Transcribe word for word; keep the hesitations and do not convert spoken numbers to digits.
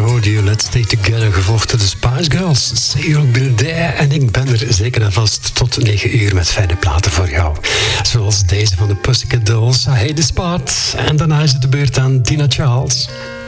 hoorde je Let's Stay Together, gevolgd door de Spice Girls. See you'll be there. En ik ben er zeker en vast tot negen uur met fijne platen voor jou. Zoals deze van de Pussycat Dolls, Hey The Spot. En daarna is het de beurt aan Tina Charles.